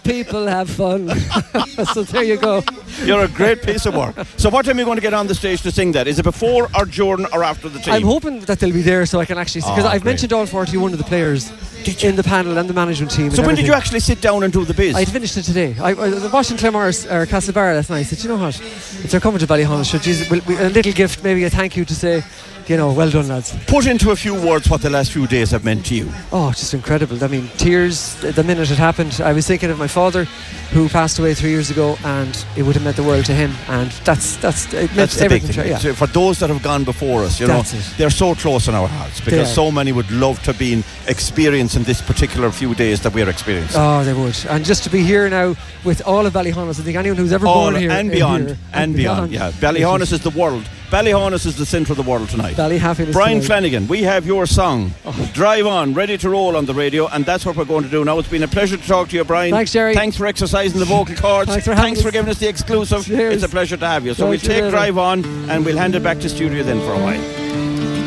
people have fun. So there you go. You're a great piece of work. So what time are you going to get on the stage to sing that? Is it before or during or after the team? I'm hoping that they'll be there so I can actually see, because I've mentioned all 41 of the players in the panel and the management team. So when did you actually sit down and do the biz? I'd finished it today. I was watching Clamars or Castlebar last night. I said, you know what, if they're coming to Ballyhonus, a little gift, maybe a thank you to say, well done, lads. Put into a few words what the last few days have meant to you. Oh, just incredible. I mean, tears the minute it happened. I was thinking of my father, who passed away 3 years ago, and it would have meant the world to him. And that's the big thing. Yeah. So for those that have gone before us, they're so close in our hearts, because so many would love to be experiencing this particular few days that we're experiencing. Oh, they would. And just to be here now with all of Ballyhonus, I think anyone who's ever born here and beyond. Yeah, Ballyhonus is the world. Ballyhonus is the centre of the world tonight. Ballyhappiness. Brian tonight. Flanagan, we have your song, Drive On, ready to roll on the radio, and that's what we're going to do now. It's been a pleasure to talk to you, Brian. Thanks, Jerry. Thanks for exercising the vocal cords. Thanks for giving us the exclusive. Cheers. It's a pleasure to have you. So we'll take Drive On and we'll hand it back to studio then for a while.